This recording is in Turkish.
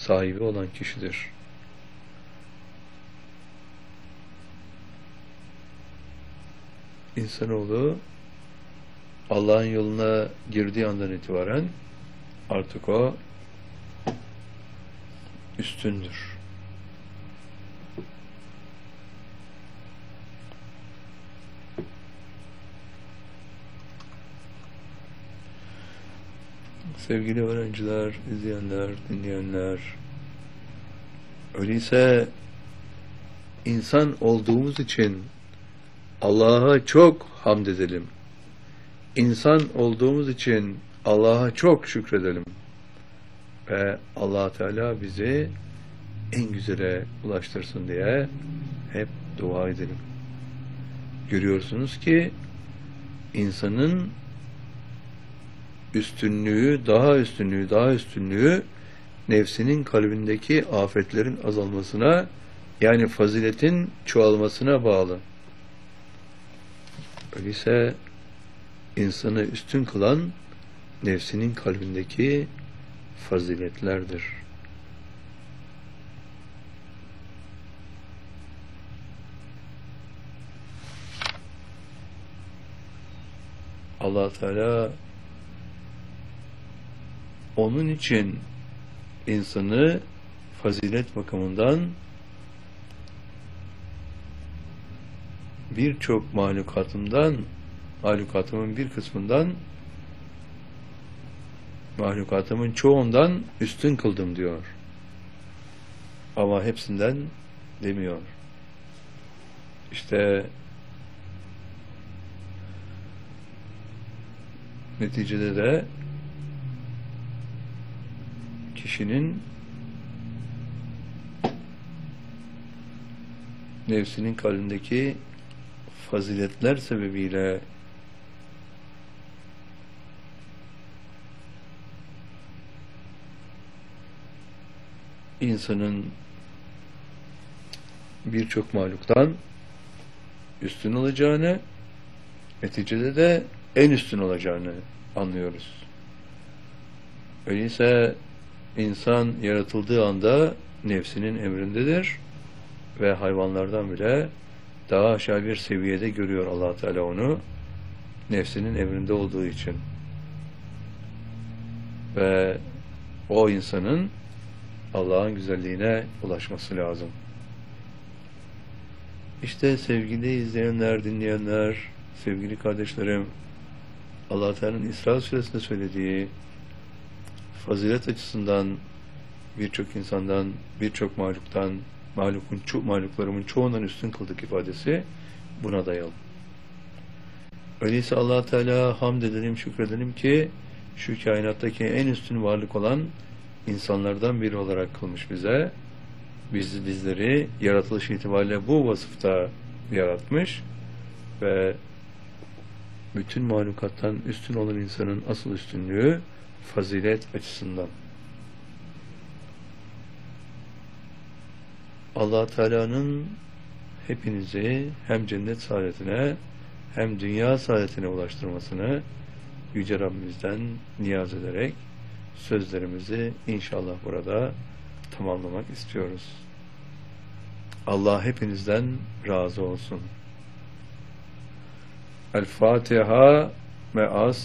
sahibi olan kişidir. İnsanoğlu Allah'ın yoluna girdiği andan itibaren artık o üstündür. Sevgili öğrenciler, izleyenler, dinleyenler, öyleyse insan olduğumuz için Allah'a çok hamd edelim. İnsan olduğumuz için Allah'a çok şükredelim. Ve Allah Teala bizi en güzele ulaştırsın diye hep dua edelim. Görüyorsunuz ki insanın daha üstünlüğü nefsinin kalbindeki afetlerin azalmasına, yani faziletin çoğalmasına bağlı. Öyleyse insanı üstün kılan nefsinin kalbindeki faziletlerdir. Allah Teala onun için insanı fazilet bakımından birçok mahlukatımın bir kısmından, mahlukatımın çoğundan üstün kıldım diyor. Ama hepsinden demiyor. İşte neticede de kişinin nefsinin kalbindeki faziletler sebebiyle insanın birçok mahluktan üstün olacağını, neticede de en üstün olacağını anlıyoruz. Öyleyse insan yaratıldığı anda nefsinin emrindedir ve hayvanlardan bile daha aşağı bir seviyede görüyor Allah Teala onu, nefsinin emrinde olduğu için. Ve o insanın Allah'ın güzelliğine ulaşması lazım. İşte sevgili izleyenler, dinleyenler, sevgili kardeşlerim, Allah Teala'nın İsra suresinde söylediği fazilet açısından birçok insandan, birçok mahluklarımın çoğundan üstün kıldık ifadesi buna dayalı. Öyleyse Allah Teala hamd edelim, şükredelim ki şu kainattaki en üstün varlık olan insanlardan biri olarak kılmış bize. Bizleri yaratılış itibariyle bu vasıfta yaratmış ve bütün mahlukattan üstün olan insanın asıl üstünlüğü fazilet açısından. Allah Teala'nın hepinizi hem cennet saadetine hem dünya saadetine ulaştırmasını Yüce Rabbimizden niyaz ederek sözlerimizi inşallah burada tamamlamak istiyoruz. Allah hepinizden razı olsun. El Fatiha me'as